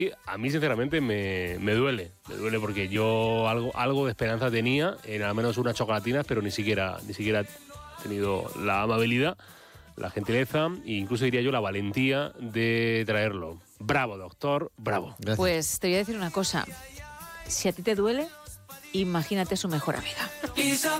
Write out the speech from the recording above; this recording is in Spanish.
A mí, sinceramente, me duele porque yo algo de esperanza tenía en al menos unas chocolatinas, pero ni siquiera he tenido la amabilidad, la gentileza e incluso diría yo la valentía de traerlo. Bravo, doctor, bravo. Gracias. Pues te voy a decir una cosa. Si a ti te duele, imagínate su mejor amiga.